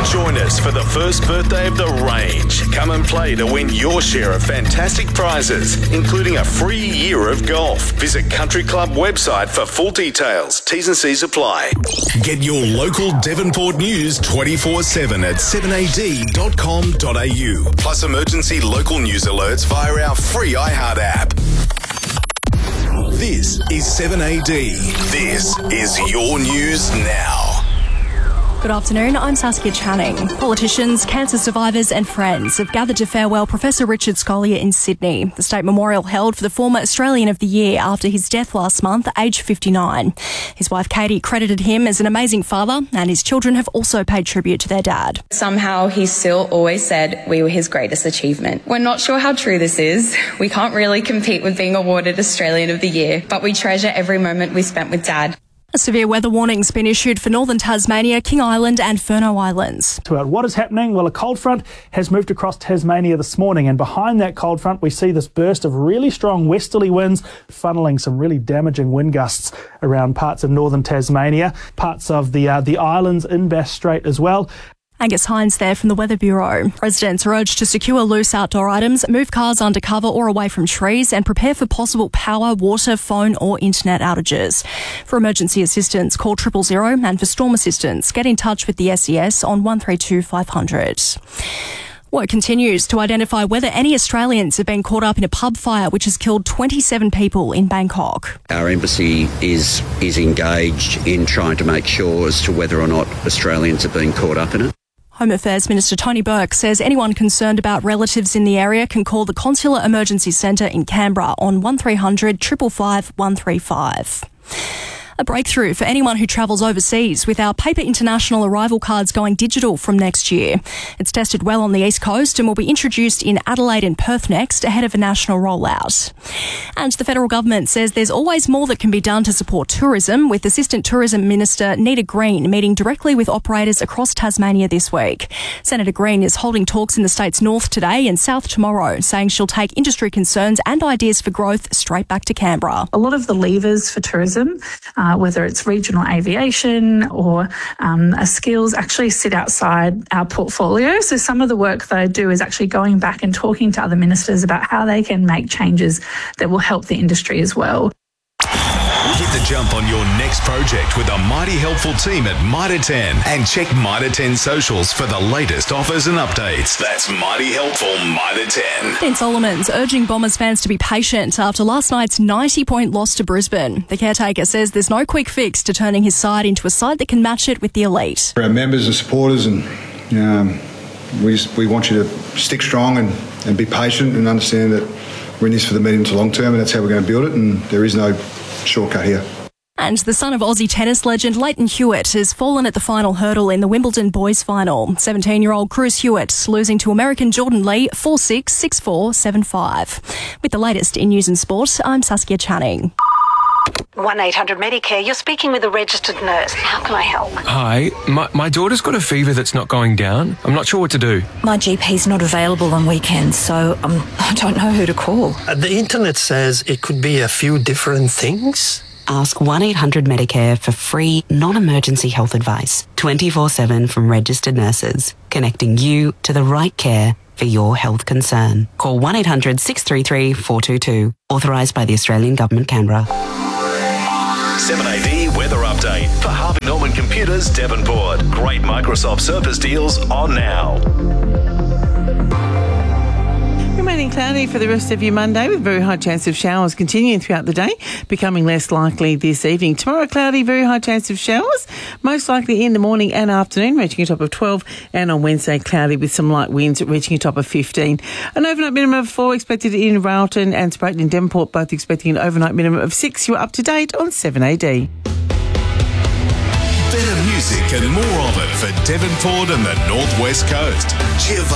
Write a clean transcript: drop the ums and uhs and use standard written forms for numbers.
Join us for the first birthday of the range. Come and play to win your share of fantastic prizes, including a free year of golf. Visit Country Club website for full details. T's and C's apply. Get your local Devonport news 24/7 at 7ad.com.au. Plus emergency local news alerts via our free iHeart app. This is 7AD. This is your news now. Good afternoon, I'm Saskia Channing. Politicians, cancer survivors and friends have gathered to farewell Professor Richard Scolyer in Sydney. The state memorial held for the former Australian of the Year after his death last month, aged 59. His wife Katie credited him as an amazing father, and his children have also paid tribute to their dad. Somehow he still always said we were his greatest achievement. We're not sure how true this is. We can't really compete with being awarded Australian of the Year, but we treasure every moment we spent with Dad. A severe weather warning's been issued for northern Tasmania, King Island and Furneaux Islands. About what is happening? Well, a cold front has moved across Tasmania this morning, and behind that cold front we see this burst of really strong westerly winds funneling some really damaging wind gusts around parts of northern Tasmania, parts of the islands in Bass Strait as well. Angus Hines there from the Weather Bureau. Residents are urged to secure loose outdoor items, move cars under cover or away from trees, and prepare for possible power, water, phone or internet outages. For emergency assistance, call 000, and for storm assistance, get in touch with the SES on 132 500. Work continues to identify whether any Australians have been caught up in a pub fire which has killed 27 people in Bangkok. Our embassy is engaged in trying to make sure as to whether or not Australians have been caught up in it. Home Affairs Minister Tony Burke says anyone concerned about relatives in the area can call the Consular Emergency Centre in Canberra on 1300 555 135. A breakthrough for anyone who travels overseas with our paper international arrival cards going digital from next year. It's tested well on the East Coast and will be introduced in Adelaide and Perth next ahead of a national rollout. And the federal government says there's always more that can be done to support tourism, with Assistant Tourism Minister Nita Green meeting directly with operators across Tasmania this week. Senator Green is holding talks in the state's north today and south tomorrow, saying she'll take industry concerns and ideas for growth straight back to Canberra. A lot of the levers for tourism, whether it's regional aviation or skills, actually sit outside our portfolio. So some of the work that I do is actually going back and talking to other ministers about how they can make changes that will help the industry as well. Hit the jump on your next project with a mighty helpful team at Mitre 10 and check Mitre 10 socials for the latest offers and updates. That's mighty helpful Mitre 10. Dean Solomon's urging Bombers fans to be patient after last night's 90-point loss to Brisbane. The caretaker says there's no quick fix to turning his side into a side that can match it with the elite. For our members and supporters, and we want you to stick strong and be patient and understand that we're in this for the medium to long term, and that's how we're going to build it, and there is no shortcut here. And the son of Aussie tennis legend Leighton Hewitt has fallen at the final hurdle in the Wimbledon boys final. 17-year-old Cruz Hewitt losing to American Jordan Lee 4-6, 6-4, 7-5. With the latest in news and sport, I'm Saskia Channing. 1-800-Medicare, you're speaking with a registered nurse. How can I help? Hi, my daughter's got a fever that's not going down. I'm not sure what to do. My GP's not available on weekends, so I don't know who to call. The internet says it could be a few different things. Ask 1-800-Medicare for free, non-emergency health advice, 24/7 from registered nurses, connecting you to the right care for your health concern. Call 1-800-633-422. Authorised by the Australian Government, Canberra. 7AD weather update for Harvey Norman Computers, Devonport. Great Microsoft Surface deals on now. Remaining cloudy for the rest of your Monday with very high chance of showers continuing throughout the day, becoming less likely this evening. Tomorrow, cloudy, very high chance of showers, most likely in the morning and afternoon, reaching a top of 12. And on Wednesday, cloudy with some light winds, reaching a top of 15. An overnight minimum of 4 expected in Railton and Sprayton in Devonport, both expecting an overnight minimum of 6. You're up to date on 7AD. Better music and more of it for Devonport and the North West Coast.